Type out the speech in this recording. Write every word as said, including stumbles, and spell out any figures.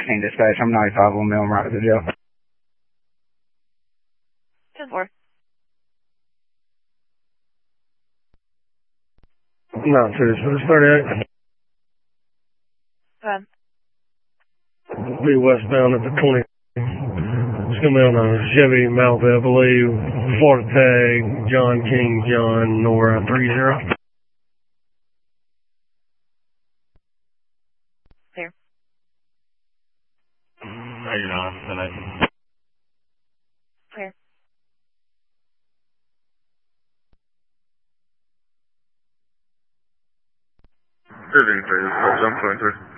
King Dispatch. I'm ninety-five on Mill. I'm right to the jail. ten four. No, it's thirty-eight. Go ahead. Be westbound at the twenty. It's going to be on a Chevy Malibu, I believe. Florida tag, John King, John, Nora, three zero. Clear. No, you're not. Clear. Good evening, please. Jump twenty-three.